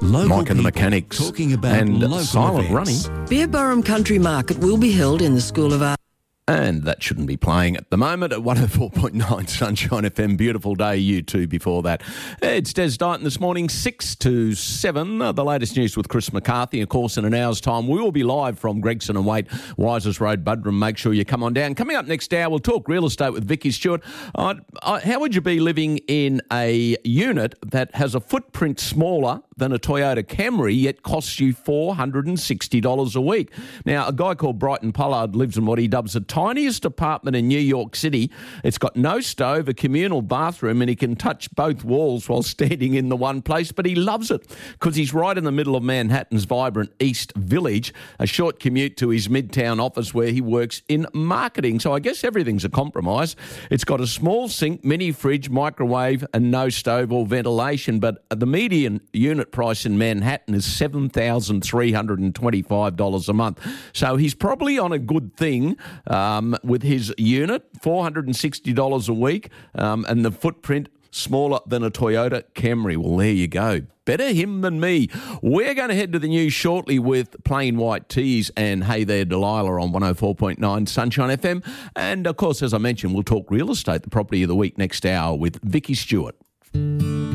Local Mike and the people Mechanics talking about and local Silent events. Running. Beerburrum Country Market will be held in the School of Art. And that shouldn't be playing at the moment at 104.9 Sunshine FM. Beautiful day, you two, before that. It's Des Dighton this morning, 6 to 7. The latest news with Chris McCarthy. Of course, in an hour's time, we will be live from Gregson and Waite, Wisers Road, Budrum. Make sure you come on down. Coming up next hour, we'll talk real estate with Vicky Stewart. How would you be living in a unit that has a footprint smaller than a Toyota Camry, yet costs you $460 a week? Now, a guy called Brighton Pollard lives in what he dubs the tiniest apartment in New York City. It's got no stove, a communal bathroom, and he can touch both walls while standing in the one place, but he loves it because he's right in the middle of Manhattan's vibrant East Village, a short commute to his Midtown office where he works in marketing. So I guess everything's a compromise. It's got a small sink, mini fridge, microwave, and no stove or ventilation, but the median unit price in Manhattan is $7,325 a month. So he's probably on a good thing with his unit, $460 a week, and the footprint smaller than a Toyota Camry. Well, there you go. Better him than me. We're going to head to the news shortly with Plain White Tees and Hey There Delilah on 104.9 Sunshine FM. And, of course, as I mentioned, we'll talk real estate, the property of the week next hour with Vicky Stewart.